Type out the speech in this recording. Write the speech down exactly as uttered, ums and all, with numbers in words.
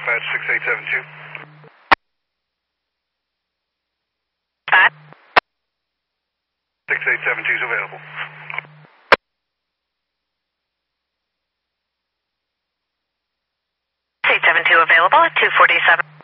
Dispatch six eight seven two. Five. six eight seven two is available. six eight seven two available at two forty-seven.